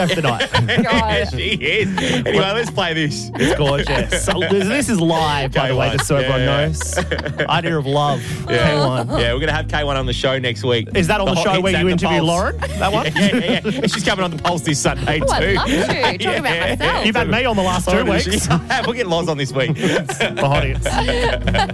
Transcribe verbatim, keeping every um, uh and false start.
of the night. God. she is. Anyway, let's play this. It's gorgeous. So this, this is live, by the way, just so K one, everyone yeah. knows. Idea of Love, K one. Yeah, we're going to have K one on the show next week. Is that on the, hot show hits where and you the interview pulse. Lauren? That one? Yeah, yeah, yeah. She's coming on the Pulse this Sunday Oh, too. I'd love to. Talk Yeah. about myself. You've had me on the last two Oh, weeks. We'll get Loz on this week. The hot hits.